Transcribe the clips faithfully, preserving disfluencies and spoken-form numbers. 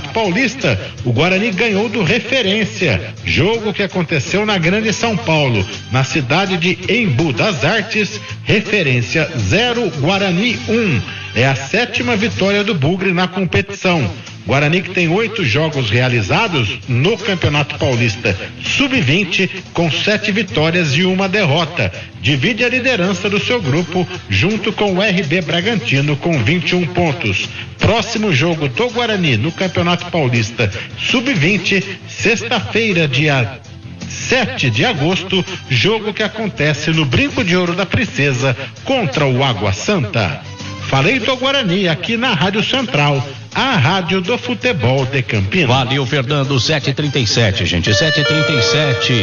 Campeonato Paulista, o Guarani ganhou do Referência, jogo que aconteceu na Grande São Paulo, na cidade de Embu das Artes. Referência zero, Guarani um. É a sétima vitória do Bugre na competição. Guarani que tem oito jogos realizados no Campeonato Paulista sub vinte, com sete vitórias e uma derrota. Divide a liderança do seu grupo junto com o R B Bragantino com vinte e um pontos. Próximo jogo do Guarani no Campeonato Paulista sub vinte, sexta-feira, dia sete de agosto, jogo que acontece no Brinco de Ouro da Princesa contra o Água Santa. Falei do Guarani aqui na Rádio Central, a rádio do futebol de Campinas. Valeu, Fernando. sete e trinta e sete, gente. sete e trinta e sete.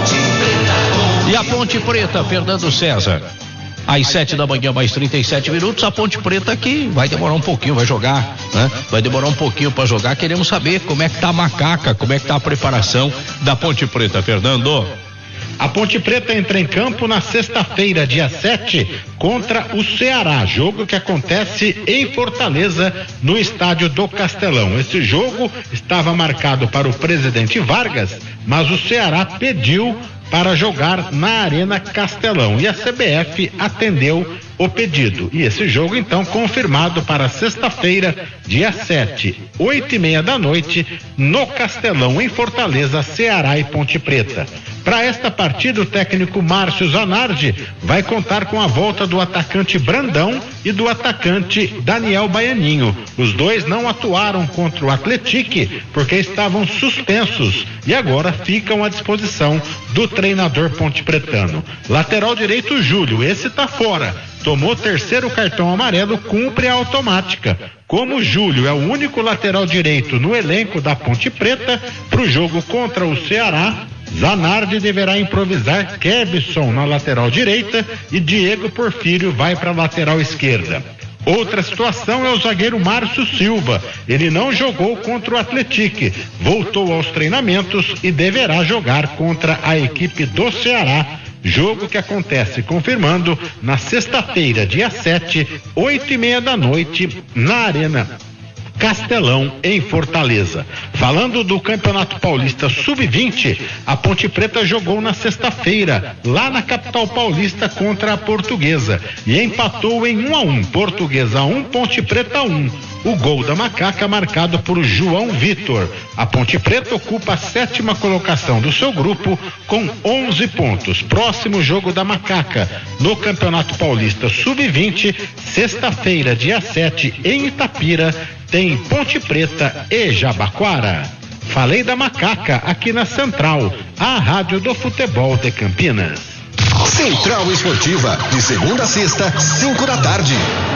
E a Ponte Preta, Fernando César. Às sete da manhã, mais trinta e sete minutos. A Ponte Preta aqui vai demorar um pouquinho, vai jogar, né? Vai demorar um pouquinho para jogar. Queremos saber como é que tá a Macaca, como é que tá a preparação da Ponte Preta, Fernando. A Ponte Preta entra em campo na sexta-feira, dia sete, contra o Ceará, jogo que acontece em Fortaleza, no estádio do Castelão. Esse jogo estava marcado para o Presidente Vargas, mas o Ceará pediu para jogar na Arena Castelão e a C B F atendeu o pedido. E esse jogo então confirmado para sexta-feira, dia sete, oito e meia da noite, no Castelão, em Fortaleza, Ceará e Ponte Preta. Para esta partida, o técnico Márcio Zanardi vai contar com a volta do atacante Brandão e do atacante Daniel Baianinho. Os dois não atuaram contra o Atletique porque estavam suspensos e agora ficam à disposição do treinador pontepretano. Lateral direito, Júlio, esse tá fora. Tomou terceiro cartão amarelo, cumpre a automática. Como o Júlio é o único lateral direito no elenco da Ponte Preta, para o jogo contra o Ceará, Zanardi deverá improvisar Kevson na lateral direita e Diego Porfírio vai para a lateral esquerda. Outra situação é o zagueiro Márcio Silva. Ele não jogou contra o Atletique, voltou aos treinamentos e deverá jogar contra a equipe do Ceará. Jogo que acontece, confirmando, na sexta-feira, dia sete, oito e meia da noite, na Arena Castelão, em Fortaleza. Falando do Campeonato Paulista sub vinte, a Ponte Preta jogou na sexta-feira, lá na capital paulista, contra a Portuguesa e empatou em um a um. Portuguesa um, Ponte Preta um. O gol da Macaca marcado por João Vitor. A Ponte Preta ocupa a sétima colocação do seu grupo com onze pontos. Próximo jogo da Macaca no Campeonato Paulista sub vinte, sexta-feira, dia sete, em Itapira, tem Ponte Preta e Jabaquara. Falei da Macaca aqui na Central, a rádio do futebol de Campinas. Central Esportiva, de segunda a sexta, cinco da tarde.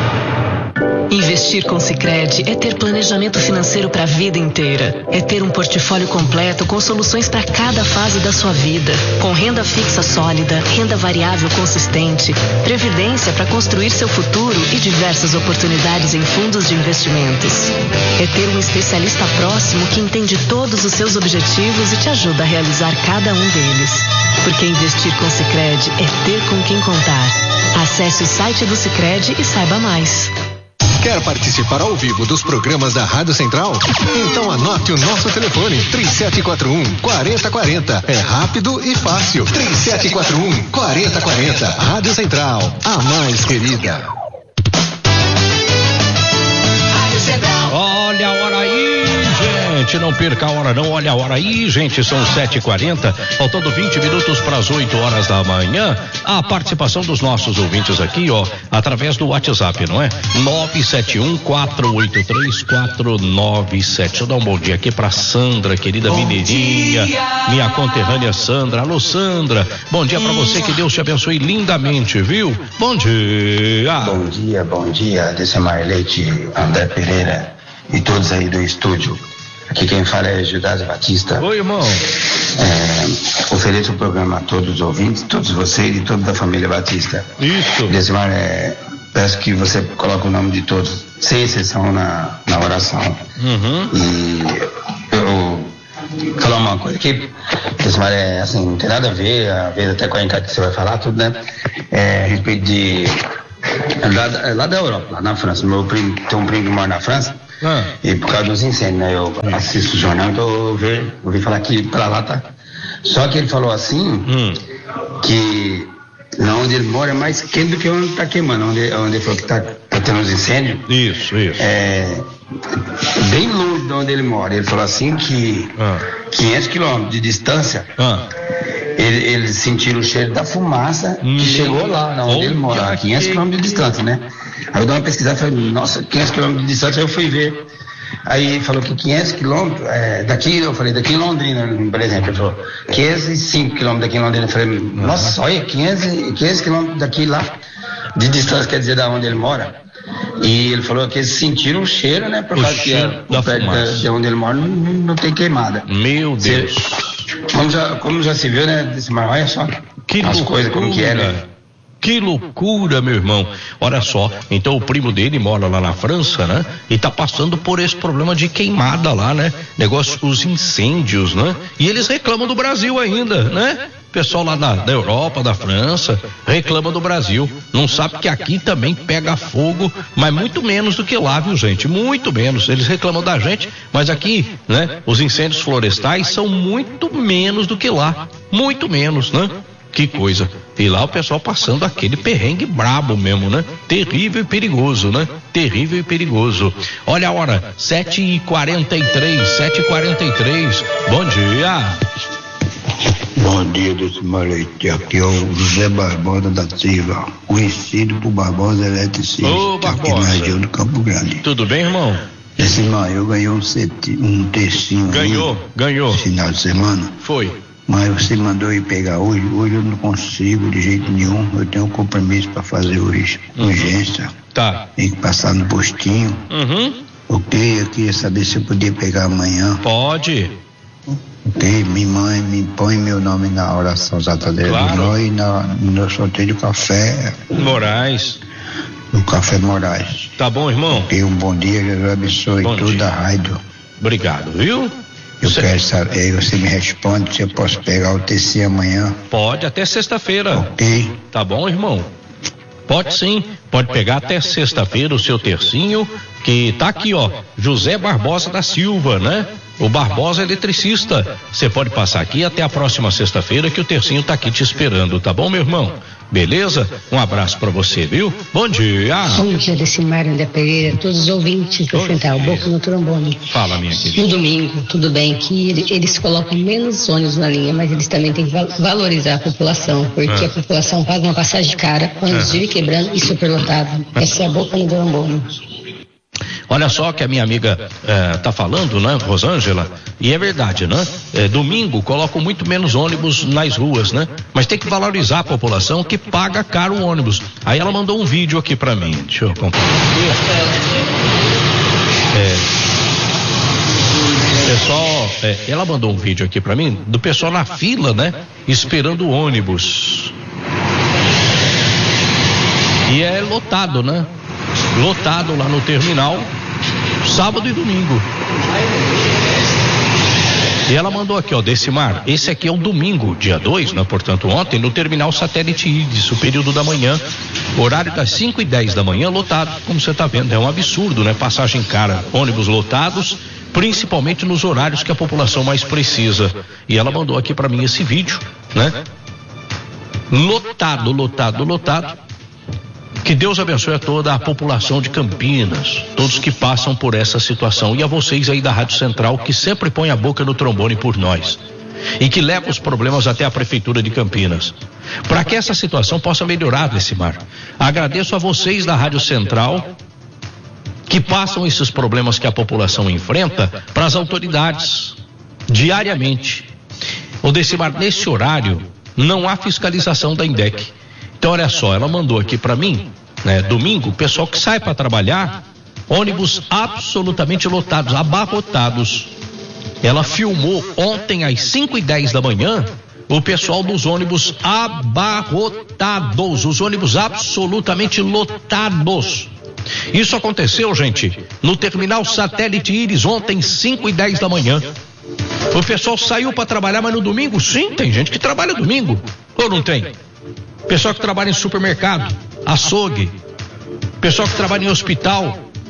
Investir com Sicredi é ter planejamento financeiro para a vida inteira. É ter um portfólio completo com soluções para cada fase da sua vida. Com renda fixa sólida, renda variável consistente, previdência para construir seu futuro e diversas oportunidades em fundos de investimentos. É ter um especialista próximo que entende todos os seus objetivos e te ajuda a realizar cada um deles. Porque investir com Sicredi é ter com quem contar. Acesse o site do Sicredi e saiba mais. Quer participar ao vivo dos programas da Rádio Central? Então anote o nosso telefone, três sete quatro um, quatro zero quatro zero. É rápido e fácil. três sete quatro um, quatro zero quatro zero. Rádio Central, a mais querida. Rádio Central. Olha a hora aí, gente. Não perca a hora, não. Olha a hora aí, gente. São sete e quarenta, faltando vinte minutos para as oito horas da manhã. A participação dos nossos ouvintes aqui, ó, através do WhatsApp, não é? nove sete um, quatro oito três, quatro nove sete. Deixa eu dar um bom dia aqui pra Sandra, querida bom mineirinha, dia. Minha conterrânea Sandra. Alô, Sandra. Bom dia pra você, que Deus te abençoe lindamente, viu? Bom dia. Bom dia, bom dia. Decimar Leite, André Pereira e todos aí do estúdio. Aqui quem fala é Gildas Batista. Oi, irmão. É, ofereço o programa a todos os ouvintes, todos vocês e toda a família Batista. Isso. Desimar, é, peço que você coloque o nome de todos, sem exceção, na, na oração. Uhum. E eu vou falar uma coisa aqui, Desimar, é assim, não tem nada a ver, a ver até com a encate que você vai falar, tudo, né? É, a respeito de. Lá, lá da Europa, lá na França. Meu primo, tem um primo que mora na França. Ah. E por causa dos incêndios, né? Eu assisto o jornal, então eu ouvi, ouvi falar que pra lá tá. Só que ele falou assim, hum. que lá onde ele mora é mais quente do que onde tá queimando, onde, onde ele falou que tá, tá tendo os incêndios. Isso, isso. É bem longe de onde ele mora. Ele falou assim que ah. quinhentos quilômetros de distância, ah. ele, eles sentiram o cheiro da fumaça hum. que chegou lá, lá onde oh, ele mora, quinhentos quilômetros de distância, né? Aí eu dei uma pesquisada e falei, nossa, quinhentos quilômetros de distância, aí eu fui ver. Aí falou que quinhentos quilômetros, é, daqui, eu falei, daqui em Londrina, por exemplo, ele falou, quinhentos e cinco quilômetros daqui em Londrina. Eu falei, nossa, olha, quinhentos quilômetros daqui lá, de distância, quer dizer, da onde ele mora. E ele falou que eles sentiram o cheiro, né, por causa que o pé de, de onde ele mora não, não tem queimada. Meu Deus. Você, como, já, como já se viu, né, desse mar, olha só, que as coisas como que é, né? Que loucura, meu irmão. Olha só, então o primo dele mora lá na França, né? E tá passando por esse problema de queimada lá, né? Negócio, os incêndios, né? E eles reclamam do Brasil ainda, né? Pessoal lá da, da Europa, da França, reclama do Brasil. Não sabe que aqui também pega fogo, mas muito menos do que lá, viu, gente? Muito menos. Eles reclamam da gente, mas aqui, né? Os incêndios florestais são muito menos do que lá. Muito menos, né? Que coisa. E lá o pessoal passando aquele perrengue brabo mesmo, né? Terrível e perigoso, né? Terrível e perigoso. Olha a hora, sete e quarenta e três, sete e quarenta e três. Bom dia. Bom dia, desse Leite. Aqui é o José Barbosa da Silva, conhecido por Barbosa Eletricista. Ô, Barbosa. Aqui na região do Campo Grande. Tudo bem, irmão? Esse irmão, eu ganhei um, seti, um tercinho. Ganhou, aí, ganhou. Final de semana. Foi. Mas você mandou ir pegar hoje, hoje eu não consigo de jeito nenhum, eu tenho um compromisso para fazer hoje, uhum. urgência. Tá. Tem que passar no postinho. Uhum. Ok, eu queria saber se eu podia pegar amanhã. Pode. Ok, minha mãe me põe meu nome na oração Zatadeira claro. do Nó e na, no meu sorteio do café. Moraes. No Café Moraes. Tá bom, irmão? Ok, um bom dia, Jesus abençoe bom toda dia. a rádio. Obrigado, viu? Eu Cê... quero saber, você me responde se eu posso pegar o T C amanhã. Pode, até sexta-feira. Ok. Tá bom, irmão? Pode sim, pode pegar até sexta-feira o seu tercinho, que tá aqui, ó, José Barbosa da Silva, né? O Barbosa Eletricista. Você pode passar aqui até a próxima sexta-feira que o tercinho tá aqui te esperando, tá bom, meu irmão? Beleza? Um abraço pra você, viu? Bom dia. Bom dia, Decimário André Pereira, todos os ouvintes do Central, Boca no Trombone. Fala, minha querida. No domingo, tudo bem que eles colocam menos ônibus na linha, mas eles também têm que valorizar a população, porque ah. a população paga uma passagem cara, ônibus ah. vive quebrando e superlotado. Essa é a Boca no Trombone. Olha só que a minha amiga eh, tá falando, né, Rosângela, e é verdade, né? Eh, domingo colocam muito menos ônibus nas ruas, né? Mas tem que valorizar a população que paga caro o ônibus. Aí ela mandou um vídeo aqui pra mim, deixa eu compartilhar. É, pessoal, é, ela mandou um vídeo aqui pra mim do pessoal na fila, né? Esperando o ônibus. E é lotado, né? Lotado lá no terminal, sábado e domingo. E ela mandou aqui, ó, Decimar, esse aqui é o domingo, dia dois, né? Portanto, ontem, no terminal Satélite Íris, o período da manhã, horário das cinco e dez da manhã, lotado, como você tá vendo, é um absurdo, né? Passagem cara, ônibus lotados, principalmente nos horários que a população mais precisa. E ela mandou aqui pra mim esse vídeo, né? Lotado, lotado, lotado. Que Deus abençoe a toda a população de Campinas, todos que passam por essa situação, e a vocês aí da Rádio Central que sempre põe a boca no trombone por nós e que leva os problemas até a Prefeitura de Campinas, para que essa situação possa melhorar, Decimar. Agradeço a vocês da Rádio Central que passam esses problemas que a população enfrenta para as autoridades diariamente. O Decimar, nesse horário não há fiscalização da INDEC. Então, olha só, ela mandou aqui para mim, né, domingo, o pessoal que sai para trabalhar, ônibus absolutamente lotados, abarrotados. Ela filmou ontem às cinco e dez da manhã, o pessoal dos ônibus abarrotados, os ônibus absolutamente lotados. Isso aconteceu, gente, no terminal Satélite Íris ontem, cinco e dez da manhã. O pessoal saiu para trabalhar, mas no domingo, sim, tem gente que trabalha domingo, ou não tem? Pessoal que trabalha em supermercado, açougue, pessoal que trabalha em hospital,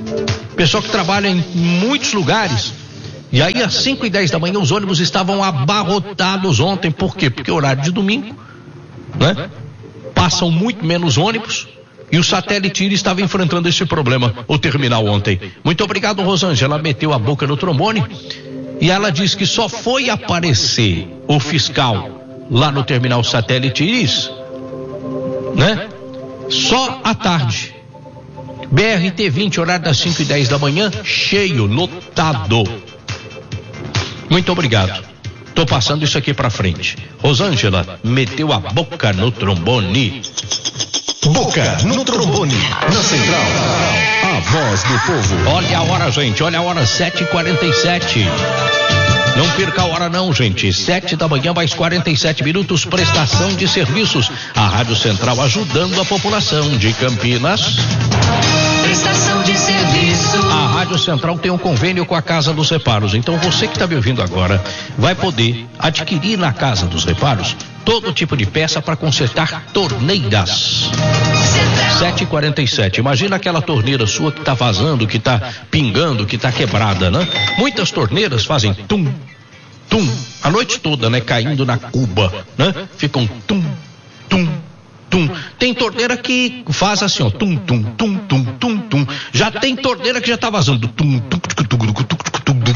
Pessoal que trabalha em muitos lugares. E aí, às cinco e dez da manhã, os ônibus estavam abarrotados ontem. Por quê? Porque é horário de domingo, né? Passam muito menos ônibus. E o Satélite Iris estava enfrentando esse problema, o terminal ontem. Muito obrigado, Rosângela. Ela meteu a boca no trombone. E ela disse que só foi aparecer o fiscal lá no terminal Satélite Iris, né? Só à tarde. B R T vinte, horário das cinco e dez da manhã, cheio, lotado. Muito obrigado. Tô passando isso aqui pra frente. Rosângela meteu a boca no trombone. Boca no trombone, na central. A voz do povo. Olha a hora, gente, olha a hora, sete e quarenta e sete. Não perca a hora não, gente. Sete da manhã, mais quarenta e sete minutos, prestação de serviços. A Rádio Central ajudando a população de Campinas. Prestação de serviço. A Rádio Central tem um convênio com a Casa dos Reparos. Então você que está me ouvindo agora vai poder adquirir na Casa dos Reparos todo tipo de peça para consertar torneiras. sete e quarenta e sete. Imagina aquela torneira sua que está vazando, que está pingando, que está quebrada, né? Muitas torneiras fazem tum, tum, a noite toda, né? Caindo na cuba, né? Ficam tum, tum, tum. Tem torneira que faz assim, ó, tum, tum, tum, tum, tum, tum. Já tem torneira que já está vazando, tum, tum, tum, tum, tum, tum, tum.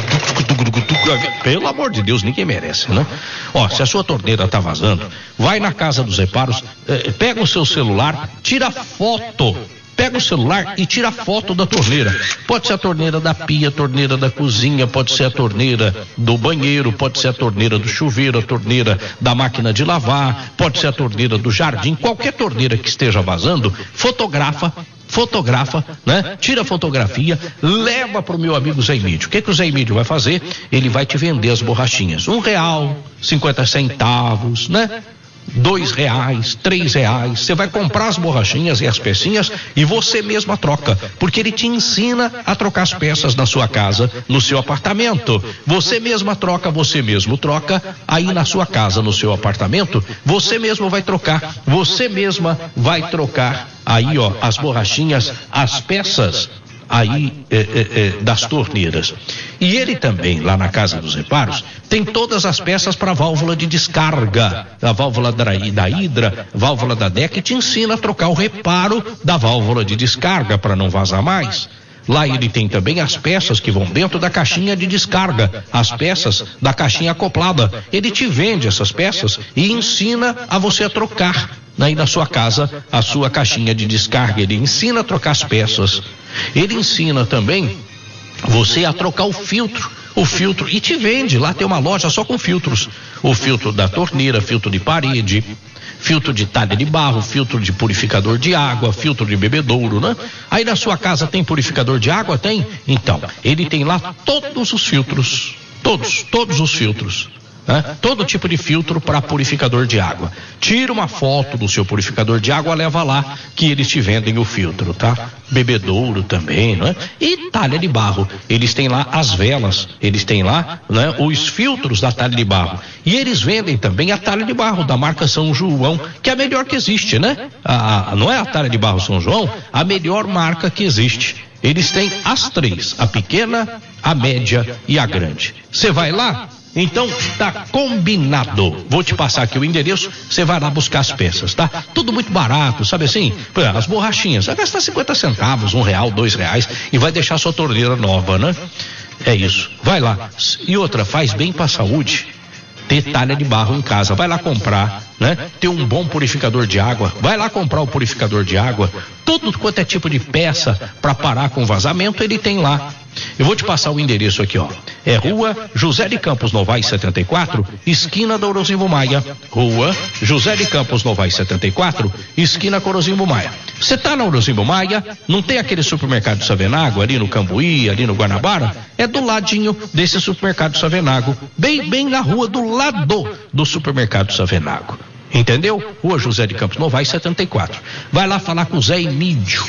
Pelo amor de Deus, ninguém merece, né? Ó, se a sua torneira tá vazando, vai na Casa dos Reparos, eh, pega o seu celular, tira foto, pega o celular e tira foto da torneira. Pode ser a torneira da pia, a torneira da cozinha, pode ser a torneira do banheiro, pode ser a torneira do chuveiro, a torneira da máquina de lavar, pode ser a torneira do jardim, qualquer torneira que esteja vazando, fotografa, fotografa, né? Tira a fotografia, leva pro meu amigo Zé Emílio. O que que o Zé Emílio vai fazer? Ele vai te vender as borrachinhas. Um real, cinquenta centavos, né? Dois reais, três reais. Você vai comprar as borrachinhas e as pecinhas e você mesma troca, porque ele te ensina a trocar as peças na sua casa, no seu apartamento. Você mesma troca, você mesmo troca aí na sua casa, no seu apartamento. Você mesmo vai trocar, você mesma vai trocar aí, ó, as borrachinhas, as peças aí é, é, é, das torneiras. E ele também, lá na Casa dos Reparos, tem todas as peças para válvula de descarga, a válvula da, da hidra, válvula da D E C, e te ensina a trocar o reparo da válvula de descarga para não vazar mais. Lá ele tem também as peças que vão dentro da caixinha de descarga, as peças da caixinha acoplada. Ele te vende essas peças e ensina a você a trocar aí na sua casa a sua caixinha de descarga. Ele ensina a trocar as peças. Ele ensina também você a trocar o filtro, o filtro, e te vende. Lá tem uma loja só com filtros. O filtro da torneira, filtro de parede, filtro de talha de barro, filtro de purificador de água, filtro de bebedouro, né? Aí na sua casa tem purificador de água? Tem? Então, ele tem lá todos os filtros, todos, todos os filtros. Né? Todo tipo de filtro para purificador de água. Tira uma foto do seu purificador de água, leva lá que eles te vendem o filtro, tá? Bebedouro também, né? E talha de barro. Eles têm lá as velas, eles têm lá, né, os filtros da talha de barro. E eles vendem também a talha de barro da marca São João, que é a melhor que existe, né? A, a, não é a talha de barro São João, a melhor marca que existe. Eles têm as três, a pequena, a média e a grande. Você vai lá? Então, tá combinado. Vou te passar aqui o endereço, você vai lá buscar as peças, tá? Tudo muito barato, sabe assim? As borrachinhas, vai gastar cinquenta centavos, um real, dois reais e vai deixar sua torneira nova, né? É isso. Vai lá. E outra, faz bem pra saúde ter talha de barro em casa. Vai lá comprar, né? Ter um bom purificador de água. Vai lá comprar o purificador de água. Tudo quanto é tipo de peça para parar com vazamento, ele tem lá. Eu vou te passar o endereço aqui, ó. É Rua José de Campos Novaes setenta e quatro, esquina da Orozimbo Maia. Rua José de Campos Novaes setenta e quatro, esquina com Orozimbo Maia. Você tá na Orozimbo Maia, não tem aquele supermercado Savenago ali no Cambuí, ali no Guanabara? É do ladinho desse supermercado Savenago, bem, bem na rua do lado do supermercado Savenago. Entendeu? Rua José de Campos Novaes setenta e quatro. Vai lá falar com o Zé Emílio.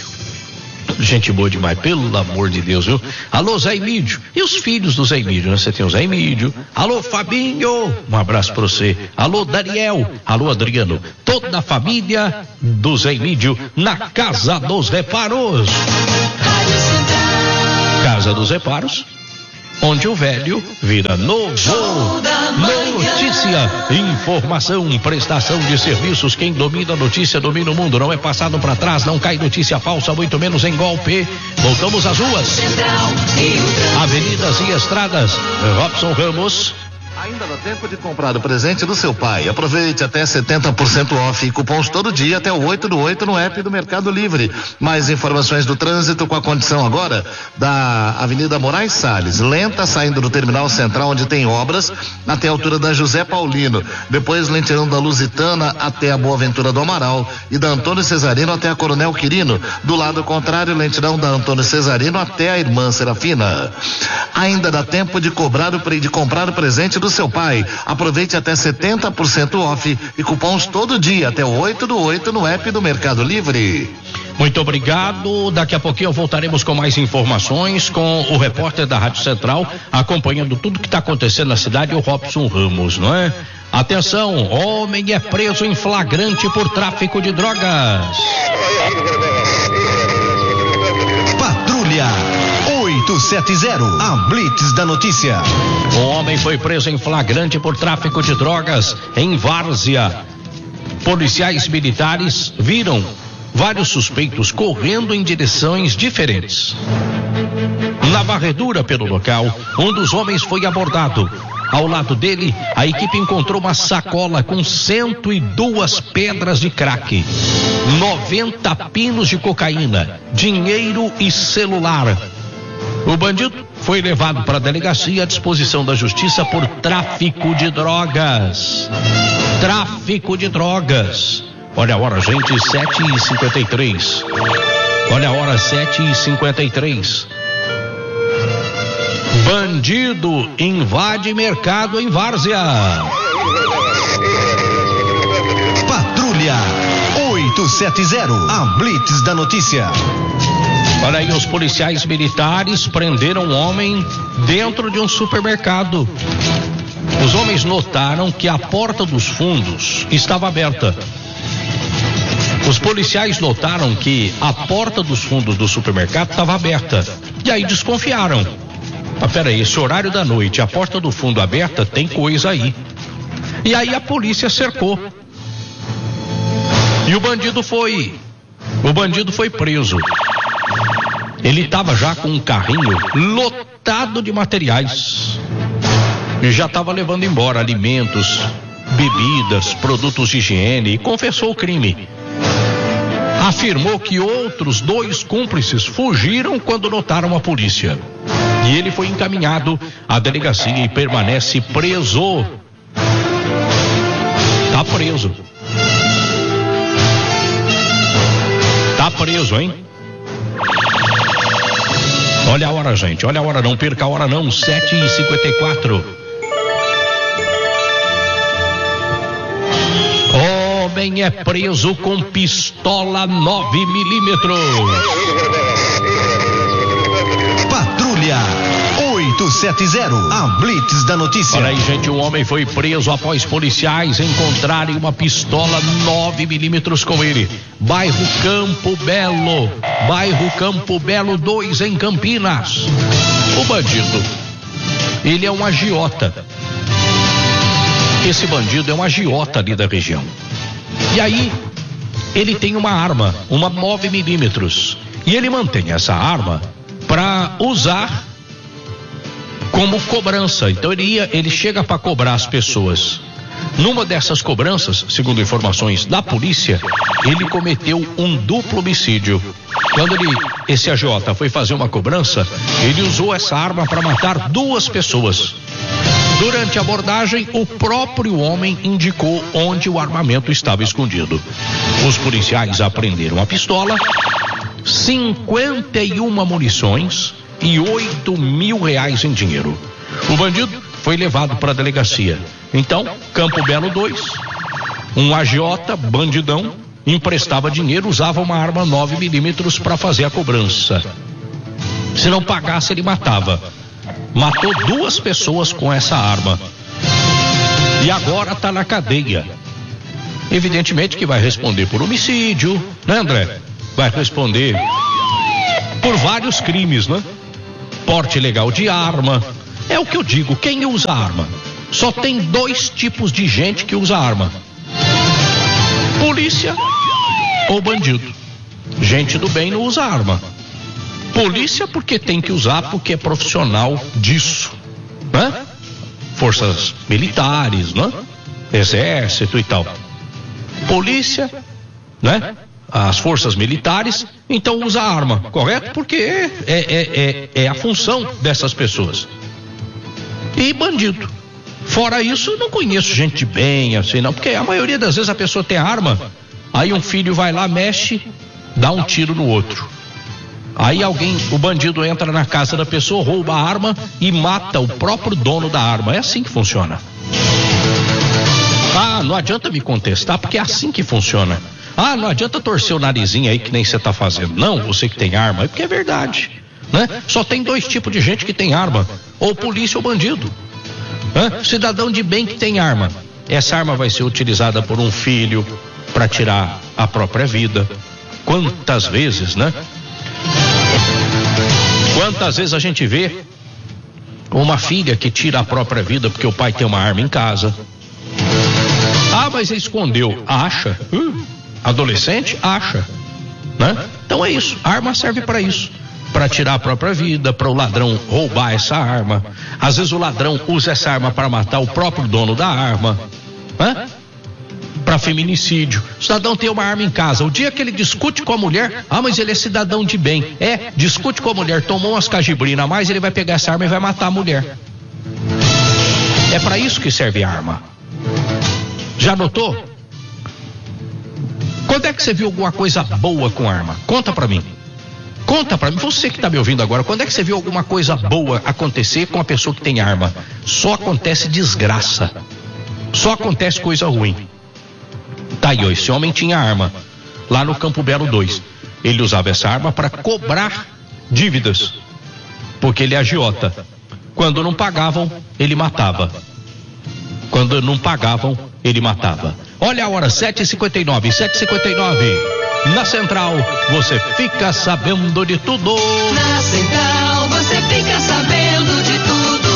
Gente boa demais, pelo amor de Deus, viu? Alô, Zé Emílio. E os filhos do Zé Emílio, né? Você tem o Zé Emílio. Alô, Fabinho. Um abraço pra você. Alô, Daniel. Alô, Adriano. Toda a família do Zé Emílio na Casa dos Reparos. Rádio Central. Casa dos Reparos, onde o velho vira novo. Notícia, informação, prestação de serviços. Quem domina a notícia domina o mundo. Não é passado para trás, não cai notícia falsa, muito menos em golpe. Voltamos às ruas, avenidas e estradas. Robson Ramos. Ainda dá tempo de comprar o presente do seu pai. Aproveite até setenta por cento off e cupons todo dia até o oito do oito no app do Mercado Livre. Mais informações do trânsito com a condição agora da Avenida Moraes Salles. Lenta saindo do Terminal Central, onde tem obras, até a altura da José Paulino. Depois lentidão da Lusitana até a Boa Ventura do Amaral e da Antônio Cesarino até a Coronel Quirino. Do lado contrário, lentidão da Antônio Cesarino até a Irmã Serafina. Ainda dá tempo de cobrar o pre... de comprar o presente do seu pai. Aproveite até setenta por cento off e cupons todo dia até o oito do oito no app do Mercado Livre. Muito obrigado. Daqui a pouquinho voltaremos com mais informações com o repórter da Rádio Central, acompanhando tudo que está acontecendo na cidade, o Robson Ramos, não é? Atenção, homem é preso em flagrante por tráfico de drogas. Patrulha oito sete zero, a Blitz da notícia. O homem foi preso em flagrante por tráfico de drogas em Várzea. Policiais militares viram vários suspeitos correndo em direções diferentes. Na varredura pelo local, um dos homens foi abordado. Ao lado dele, a equipe encontrou uma sacola com cento e duas pedras de crack, noventa pinos de cocaína, dinheiro e celular. O bandido foi levado para a delegacia à disposição da justiça por tráfico de drogas. Tráfico de drogas. Olha a hora, gente, sete e cinquenta e três. Olha a hora, sete e cinquenta e três. Bandido invade mercado em Várzea. Patrulha oito sete zero, a Blitz da notícia. Olha aí, os policiais militares prenderam um homem dentro de um supermercado. Os homens notaram que a porta dos fundos estava aberta. Os policiais notaram que a porta dos fundos do supermercado estava aberta. E aí desconfiaram. Ah, peraí, esse horário da noite, a porta do fundo aberta, tem coisa aí. E aí a polícia cercou. E o bandido foi. O bandido foi preso. Ele estava já com um carrinho lotado de materiais. E já estava levando embora alimentos, bebidas, produtos de higiene e confessou o crime. Afirmou que outros dois cúmplices fugiram quando notaram a polícia. E ele foi encaminhado à delegacia e permanece preso. Tá preso. Tá preso, hein? Olha a hora, gente. Olha a hora, não perca a hora não. sete e cinquenta e quatro. Homem é preso com pistola nove milímetros. Patrulha oito sete zero, a Blitz da notícia. Olha aí, gente, um homem foi preso após policiais encontrarem uma pistola nove milímetros com ele. Bairro Campo Belo, bairro Campo Belo dois, em Campinas. O bandido, ele é um agiota. Esse bandido é um agiota ali da região. E aí, ele tem uma arma, uma nove milímetros. E ele mantém essa arma para usar como cobrança. Então ele ia, ele chega para cobrar as pessoas. Numa dessas cobranças, segundo informações da polícia, ele cometeu um duplo homicídio. Quando ele, esse agiota foi fazer uma cobrança, ele usou essa arma para matar duas pessoas. Durante a abordagem, o próprio homem indicou onde o armamento estava escondido. Os policiais apreenderam a pistola, cinquenta e uma munições e oito mil reais em dinheiro. O bandido foi levado para a delegacia. Então, Campo Belo dois, um agiota, bandidão, emprestava dinheiro, usava uma arma nove milímetros para fazer a cobrança. Se não pagasse, ele matava. Matou duas pessoas com essa arma. E agora está na cadeia. Evidentemente que vai responder por homicídio, né, André? Vai responder por vários crimes, né? porte legal de arma. É o que eu digo, quem usa arma? Só tem dois tipos de gente que usa arma: polícia ou bandido. Gente do bem não usa arma. Polícia porque tem que usar, porque é profissional disso, né? Forças militares, né? Exército e tal. Polícia, né? As forças militares, então usa arma, correto? Porque é, é, é, é a função dessas pessoas. E bandido. Fora isso, eu não conheço gente de bem assim, não, porque a maioria das vezes a pessoa tem arma, aí um filho vai lá, mexe, dá um tiro no outro. Aí alguém, o bandido entra na casa da pessoa, rouba a arma e mata o próprio dono da arma. É assim que funciona. Ah, não adianta me contestar, porque é assim que funciona. Ah, não adianta torcer o narizinho aí que nem você tá fazendo. Não, você que tem arma, é porque é verdade, né? Só tem dois tipos de gente que tem arma: ou polícia ou bandido. Hã? Cidadão de bem que tem arma, essa arma vai ser utilizada por um filho para tirar a própria vida. Quantas vezes, né? Quantas vezes a gente vê uma filha que tira a própria vida porque o pai tem uma arma em casa. Ah, mas ele escondeu. Acha. Uh, adolescente, acha, né? Então é isso, a arma serve para isso, para tirar a própria vida, para o ladrão roubar essa arma. Às vezes o ladrão usa essa arma para matar o próprio dono da arma, né? Para feminicídio. O cidadão tem uma arma em casa, o dia que ele discute com a mulher, ah, mas ele é cidadão de bem. É, discute com a mulher, tomou umas cajibrinas a mais, ele vai pegar essa arma e vai matar a mulher. É para isso que serve a arma. Já notou? Quando é que você viu alguma coisa boa com arma? Conta pra mim. Conta pra mim, você que tá me ouvindo agora, quando é que você viu alguma coisa boa acontecer com a pessoa que tem arma? Só acontece desgraça. Só acontece coisa ruim. Tá aí, ó, esse homem tinha arma lá no Campo Belo dois. Ele usava essa arma para cobrar dívidas, porque ele é agiota. Quando não pagavam, ele matava. Quando não pagavam, ele matava. Olha a hora, sete e cinquenta e nove, sete e cinquenta e nove. Na Central, você fica sabendo de tudo. Na Central, você fica sabendo de tudo.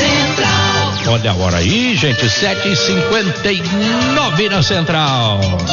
Central. Olha a hora aí, gente, sete e cinquenta e nove na Central.